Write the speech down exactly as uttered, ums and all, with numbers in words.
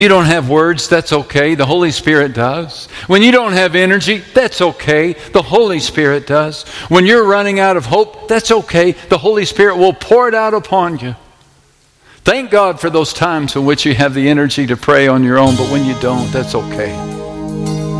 You don't have words, that's okay. The Holy Spirit does. When you don't have energy, that's okay. The Holy Spirit does. When you're running out of hope, that's okay. The Holy Spirit will pour it out upon you. Thank God for those times in which you have the energy to pray on your own, but when you don't, that's okay.